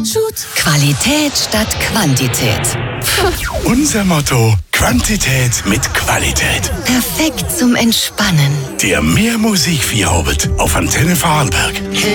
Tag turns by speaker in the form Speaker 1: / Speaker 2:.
Speaker 1: Shoot.
Speaker 2: Qualität statt Quantität.
Speaker 3: Unser Motto: Quantität mit Qualität.
Speaker 2: Perfekt zum Entspannen.
Speaker 3: Der Mehr Musik Feierabend auf Antenne Vorarlberg.